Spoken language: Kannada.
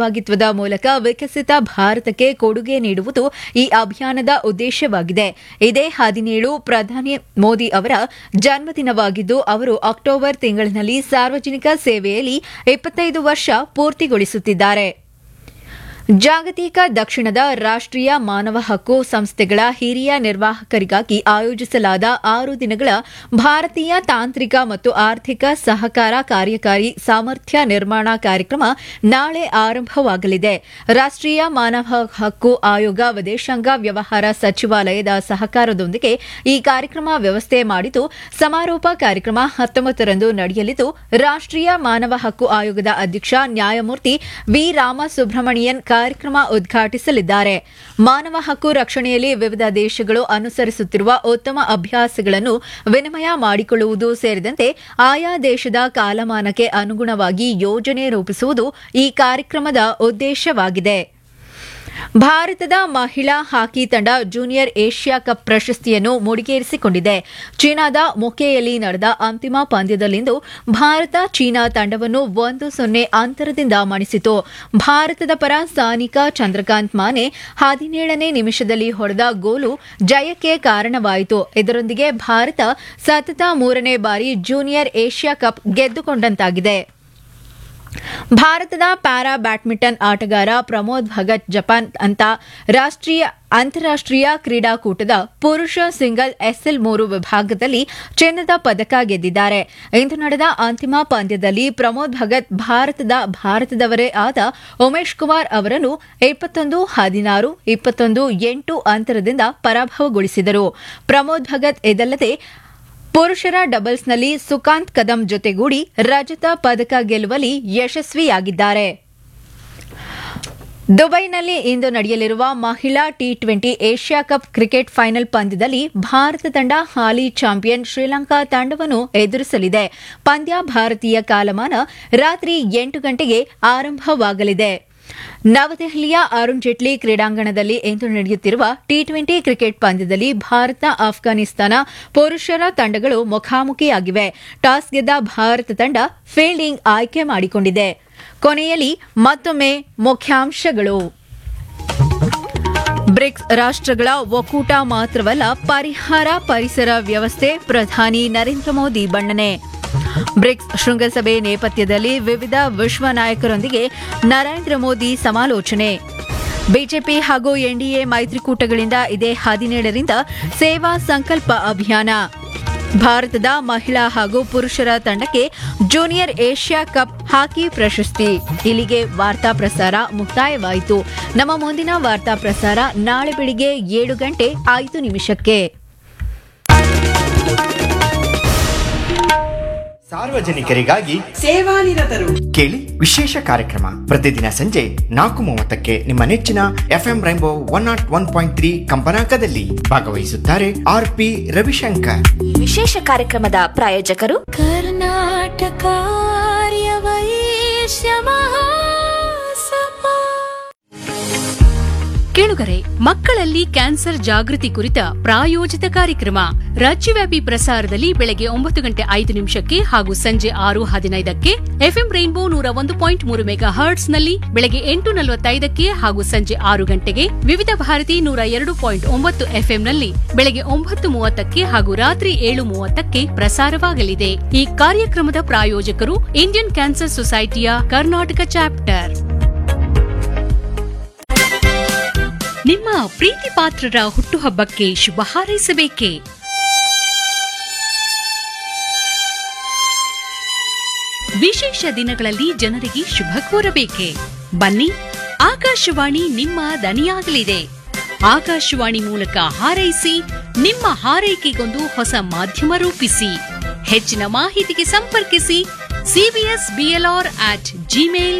ಸಹಭಾಗಿತ್ವದ ಮೂಲಕ ವಿಕಸಿತ ಭಾರತಕ್ಕೆ ಕೊಡುಗೆ ನೀಡುವುದು ಈ ಅಭಿಯಾನದ ಉದ್ದೇಶವಾಗಿದೆ. ಇದೇ 17 ಪ್ರಧಾನಿ ಮೋದಿ ಅವರ ಜನ್ಮದಿನವಾಗಿದ್ದು ಅವರು ಅಕ್ಟೋಬರ್ ತಿಂಗಳಿನಲ್ಲಿ ಸಾರ್ವಜನಿಕ ಸೇವೆಯಲ್ಲಿ 25 ವರ್ಷ ಪೂರ್ತಿಗೊಳಿಸುತ್ತಿದ್ದಾರೆ. ಜಾಗತಿಕ ದಕ್ಷಿಣದ ರಾಷ್ಟ್ರೀಯ ಮಾನವ ಹಕ್ಕು ಸಂಸ್ಥೆಗಳ ಹಿರಿಯ ನಿರ್ವಾಹಕರಿಗಾಗಿ ಆಯೋಜಿಸಲಾದ 6 ದಿನಗಳ ಭಾರತೀಯ ತಾಂತ್ರಿಕ ಮತ್ತು ಆರ್ಥಿಕ ಸಹಕಾರ ಕಾರ್ಯಕಾರಿ ಸಾಮರ್ಥ್ಯ ನಿರ್ಮಾಣ ಕಾರ್ಯಕ್ರಮ ನಾಳೆ ಆರಂಭವಾಗಲಿದೆ. ರಾಷ್ಟ್ರೀಯ ಮಾನವ ಹಕ್ಕು ಆಯೋಗ ವಿದೇಶಾಂಗ ವ್ಯವಹಾರ ಸಚಿವಾಲಯದ ಸಹಕಾರದೊಂದಿಗೆ ಈ ಕಾರ್ಯಕ್ರಮ ವ್ಯವಸ್ಥೆ ಮಾಡಿದ್ದು ಸಮಾರೋಪ ಕಾರ್ಯಕ್ರಮ 19ರಂದು ನಡೆಯಲಿದ್ದು ರಾಷ್ಟ್ರೀಯ ಮಾನವ ಹಕ್ಕು ಆಯೋಗದ ಅಧ್ಯಕ್ಷ ನ್ಯಾಯಮೂರ್ತಿ ವಿ ರಾಮಸುಬ್ರಹ್ಮಣಿಯನ್ ಕಾರ್ಯಕ್ರಮ ಉದ್ಘಾಟಿಸಲಿದ್ದಾರೆ. ಮಾನವ ಹಕ್ಕು ರಕ್ಷಣೆಯಲ್ಲಿ ವಿವಿಧ ದೇಶಗಳು ಅನುಸರಿಸುತ್ತಿರುವ ಉತ್ತಮ ಅಭ್ಯಾಸಗಳನ್ನು ವಿನಿಮಯ ಮಾಡಿಕೊಳ್ಳುವುದು ಸೇರಿದಂತೆ ಆಯಾ ದೇಶದ ಕಾಲಮಾನಕ್ಕೆ ಅನುಗುಣವಾಗಿ ಯೋಜನೆ ರೂಪಿಸುವುದು ಈ ಕಾರ್ಯಕ್ರಮದ ಉದ್ದೇಶವಾಗಿದೆ. ಭಾರತದ ಮಹಿಳಾ ಹಾಕಿ ತಂಡ ಜೂನಿಯರ್ ಏಷ್ಯಾ ಕಪ್ ಪ್ರಶಸ್ತಿಯನ್ನು ಮುಡಿಗೇರಿಸಿಕೊಂಡಿದೆ. ಚೀನಾದ ಮೊಕೆಯಲ್ಲಿ ನಡೆದ ಅಂತಿಮ ಪಂದ್ಯದಲ್ಲಿಂದು ಭಾರತ ಚೀನಾ ತಂಡವನ್ನು 1-0 ಅಂತರದಿಂದ ಮಣಿಸಿತು. ಭಾರತದ ಪರ ಸಾನಿಕಾ ಚಂದ್ರಕಾಂತ್ ಮಾನೆ 17ನೇ ನಿಮಿಷದಲ್ಲಿ ಹೊಡೆದ ಗೋಲು ಜಯಕ್ಕೆ ಕಾರಣವಾಯಿತು. ಇದರೊಂದಿಗೆ ಭಾರತ ಸತತ 3ನೇ ಬಾರಿ ಜೂನಿಯರ್ ಏಷ್ಯಾ ಕಪ್ ಗೆದ್ದುಕೊಂಡಂತಾಗಿದೆ. ಭಾರತದ ಪ್ಯಾರಾ ಬ್ಯಾಡ್ಮಿಂಟನ್ ಆಟಗಾರ ಪ್ರಮೋದ್ ಭಗತ್ ಜಪಾನ್ ಅಂತಾರಾಷ್ಟೀಯ ಕ್ರೀಡಾಕೂಟದ ಪುರುಷ ಸಿಂಗಲ್ SL3 ವಿಭಾಗದಲ್ಲಿ ಚಿನ್ನದ ಪದಕ ಗೆದ್ದಿದ್ದಾರೆ. ಇಂದು ನಡೆದ ಅಂತಿಮ ಪಂದ್ಯದಲ್ಲಿ ಪ್ರಮೋದ್ ಭಗತ್ ಭಾರತದವರೇ ಆದ ಉಮೇಶ್ ಕುಮಾರ್ ಅವರನ್ನು 21-16, 21-8 ಅಂತರದಿಂದ ಪರಾಭವಗೊಳಿಸಿದರು. ಪ್ರಮೋದ್ ಭಗತ್ ಇದಲ್ಲದೆ ಪುರುಷರ ಡಬಲ್ಸ್ನಲ್ಲಿ ಸುಕಾಂತ್ ಕದಂ ಜೊತೆಗೂಡಿ ರಜತ ಪದಕ ಗೆಲ್ಲುವಲ್ಲಿ ಯಶಸ್ವಿಯಾಗಿದ್ದಾರೆ. ದುಬೈನಲ್ಲಿ ಇಂದು ನಡೆಯಲಿರುವ ಮಹಿಳಾ T20 Asia cup cricket final ಪಂದ್ಯದಲ್ಲಿ ಭಾರತ ತಂಡ ಹಾಲಿ ಚಾಂಪಿಯನ್ ಶ್ರೀಲಂಕಾ ತಂಡವನ್ನು ಎದುರಿಸಲಿದೆ. ಪಂದ್ಯ ಭಾರತೀಯ ಕಾಲಮಾನ ರಾತ್ರಿ 8 ಗಂಟೆಗೆ ಆರಂಭವಾಗಲಿದೆ. ನವದೆಹಲಿಯ ಅರುಣ್ ಜೇಟ್ಲಿ ಕ್ರೀಡಾಂಗಣದಲ್ಲಿ ಇಂದು ನಡೆಯುತ್ತಿರುವ T20 ಕ್ರಿಕೆಟ್ ಪಂದ್ಯದಲ್ಲಿ ಭಾರತ ಆಫ್ಘಾನಿಸ್ತಾನ ಪುರುಷರ ತಂಡಗಳು ಮುಖಾಮುಖಿಯಾಗಿವೆ. ಟಾಸ್ ಗೆದ್ದ ಭಾರತ ತಂಡ ಫೀಲ್ಡಿಂಗ್ ಆಯ್ಕೆ ಮಾಡಿಕೊಂಡಿದೆ. ಕೊನೆಯಲ್ಲಿ ಮತ್ತೊಮ್ಮೆ ಮುಖ್ಯಾಂಶಗಳು. ಬ್ರಿಕ್ಸ್ ರಾಷ್ಟ್ರಗಳ ಒಕ್ಕೂಟ ಮಾತ್ರವಲ್ಲ ಪರಿಸರ ವ್ಯವಸ್ಥೆ ಪ್ರಧಾನಿ ನರೇಂದ್ರ ಮೋದಿ ಬಣ್ಣನೆ. ಬ್ರಿಕ್ಸ್ ಶೃಂಗಸಭೆ ನೇಪಥ್ಯದಲ್ಲಿ ವಿವಿಧ ವಿಶ್ವ ನಾಯಕರೊಂದಿಗೆ ನರೇಂದ್ರ ಮೋದಿ ಸಮಾಲೋಚನೆ. ಬಿಜೆಪಿ ಹಾಗೂ ಎನ್ಡಿಎ ಮೈತ್ರಿಕೂಟಗಳಿಂದ ಇದೇ 17ರಿಂದ ಸೇವಾ ಸಂಕಲ್ಪ ಅಭಿಯಾನ. ಭಾರತದ ಮಹಿಳಾ ಹಾಗೂ ಪುರುಷರ ತಂಡಕ್ಕೆ ಜೂನಿಯರ್ ಏಷ್ಯಾ ಕಪ್ ಹಾಕಿ ಪ್ರಶಸ್ತಿ. ಇಲ್ಲಿಗೆ ವಾರ್ತಾ ಪ್ರಸಾರ ಮುಕ್ತಾಯವಾಯಿತು. ನಮ್ಮ ಮುಂದಿನ ವಾರ್ತಾ ಪ್ರಸಾರ ನಾಳೆ ಬೆಳಿಗ್ಗೆ 7:05 ಸಾರ್ವಜನಿಕರಿಗಾಗಿ ಸೇವಾನಿರತರು ಕೇಳಿ ವಿಶೇಷ ಕಾರ್ಯಕ್ರಮ ಪ್ರತಿದಿನ ಸಂಜೆ 4:30 ನಿಮ್ಮ ನೆಚ್ಚಿನ FM ರೈನ್ಬೋ 101.3 ಕಂಪನಾಂಕದಲ್ಲಿ ಭಾಗವಹಿಸುತ್ತಾರೆ RP ರವಿಶಂಕರ್. ವಿಶೇಷ ಕಾರ್ಯಕ್ರಮದ ಪ್ರಾಯೋಜಕರು ಕರ್ನಾಟಕ ವೈಶ್ಯ ಮಹಾಸಭಾ. ಕೇಳುಗರೆ, ಮಕ್ಕಳಲ್ಲಿ ಕ್ಯಾನ್ಸರ್ ಜಾಗೃತಿ ಕುರಿತ ಪ್ರಾಯೋಜಿತ ಕಾರ್ಯಕ್ರಮ ರಾಜ್ಯವ್ಯಾಪಿ ಪ್ರಸಾರದಲ್ಲಿ ಬೆಳಗ್ಗೆ 9:05 ಹಾಗೂ ಸಂಜೆ 6:15 FM ರೈನ್ಬೋ 101.3 ಮೆಗಾಹರ್ಟ್ಸ್ನಲ್ಲಿ ಬೆಳಗ್ಗೆ 8:45 ಹಾಗೂ ಸಂಜೆ 6 ಗಂಟೆಗೆ, ವಿವಿಧ ಭಾರತಿ 102.9 FMನಲ್ಲಿ ಬೆಳಗ್ಗೆ 9:30 ಹಾಗೂ ರಾತ್ರಿ 7:30 ಪ್ರಸಾರವಾಗಲಿದೆ. ಈ ಕಾರ್ಯಕ್ರಮದ ಪ್ರಾಯೋಜಕರು ಇಂಡಿಯನ್ ಕ್ಯಾನ್ಸರ್ ಸೊಸೈಟಿಯ ಕರ್ನಾಟಕ ಚಾಪ್ಟರ್. ನಿಮ್ಮ ಪ್ರೀತಿ ಪಾತ್ರರ ಹುಟ್ಟುಹಬ್ಬಕ್ಕೆ ಶುಭ ಹಾರೈಸಬೇಕೇ? ವಿಶೇಷ ದಿನಗಳಲ್ಲಿ ಜನರಿಗೆ ಶುಭ ಕೋರಬೇಕೆ? ಬನ್ನಿ, ಆಕಾಶವಾಣಿ ನಿಮ್ಮ ದನಿಯಾಗಲಿದೆ. ಆಕಾಶವಾಣಿ ಮೂಲಕ ಹಾರೈಸಿ, ನಿಮ್ಮ ಹಾರೈಕೆಗೊಂದು ಹೊಸ ಮಾಧ್ಯಮ ರೂಪಿಸಿ. ಹೆಚ್ಚಿನ ಮಾಹಿತಿಗೆ ಸಂಪರ್ಕಿಸಿ CBSBLR@gmail.com.